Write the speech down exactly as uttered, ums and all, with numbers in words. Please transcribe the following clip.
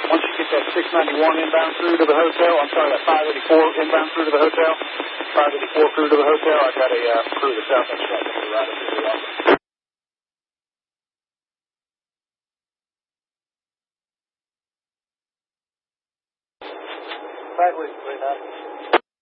Once you get that six ninety-one inbound crew to the hotel, I'm sorry, that five eighty-four inbound crew to the hotel, five eighty-four crew to the hotel, I got a uh, crew to South Extract right up to the office. Five weeks, three nine.